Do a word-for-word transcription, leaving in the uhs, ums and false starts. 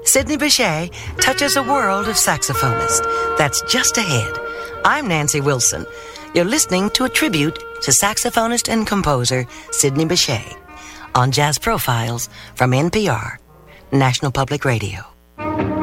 Sidney Bechet touches a world of saxophonists that's just ahead. I'm Nancy Wilson. You're listening to a tribute to saxophonist and composer Sidney Bechet on Jazz Profiles from N P R, National Public Radio.